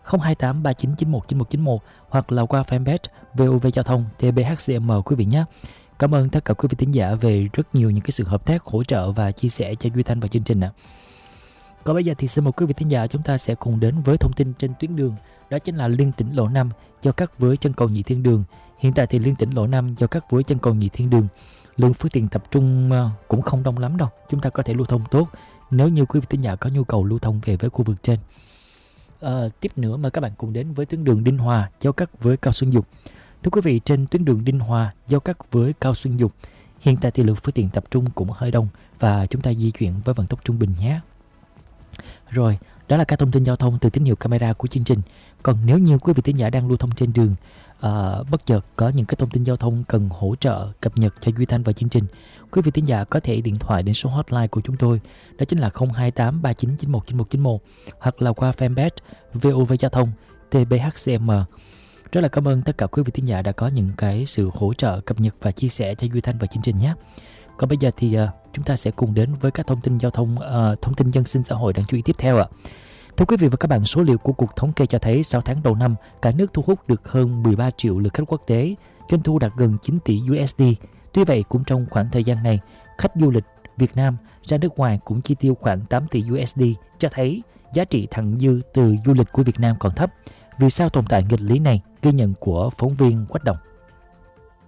028 3991 9191 hoặc là qua fanpage VOV Giao thông TBHCM quý vị nhé. Cảm ơn tất cả quý vị thính giả về rất nhiều những cái sự hợp tác, hỗ trợ và chia sẻ cho Duy Thanh và chương trình ạ. Còn bây giờ thì xin mời quý vị thính giả chúng ta sẽ cùng đến với thông tin trên tuyến đường, đó chính là liên tỉnh lộ 5 giao cắt với chân cầu Nhị Thiên Đường. Hiện tại thì liên tỉnh lộ 5 giao cắt với chân cầu Nhị Thiên Đường, lượng phương tiện tập trung cũng không đông lắm đâu, chúng ta có thể lưu thông tốt nếu như quý vị thính giả có nhu cầu lưu thông về với khu vực trên. Tiếp nữa mời các bạn cùng đến với tuyến đường Đinh Hòa giao cắt với Cao Xuân Dục. Thưa quý vị, trên tuyến đường Đinh Hòa giao cắt với Cao Xuân Dục, hiện tại thì lượng phương tiện tập trung cũng hơi đông và chúng ta di chuyển với vận tốc trung bình nhé. Rồi, đó là các thông tin giao thông từ tín hiệu camera của chương trình. Còn nếu như quý vị thính giả đang lưu thông trên đường, bất chợt có những cái thông tin giao thông cần hỗ trợ cập nhật cho Duy Thanh và chương trình, quý vị thính giả có thể điện thoại đến số hotline của chúng tôi, đó chính là 028 3991 9191 hoặc là qua fanpage VOV Giao thông TBHCM. Rất là cảm ơn tất cả quý vị thính giả đã có những cái sự hỗ trợ cập nhật và chia sẻ cho Duy Thanh và chương trình nhé. Còn bây giờ thì chúng ta sẽ cùng đến với các thông tin giao thông, thông tin dân sinh xã hội đáng chú ý tiếp theo ạ. Thưa quý vị và các bạn, số liệu của Cục Thống kê cho thấy 6 tháng đầu năm, cả nước thu hút được hơn 13 triệu lượt khách quốc tế, doanh thu đạt gần 9 tỷ USD. Tuy vậy, cũng trong khoảng thời gian này, khách du lịch Việt Nam ra nước ngoài cũng chi tiêu khoảng 8 tỷ USD, cho thấy giá trị thặng dư từ du lịch của Việt Nam còn thấp. Vì sao tồn tại nghịch lý này? Ghi nhận của phóng viên Quách Đồng.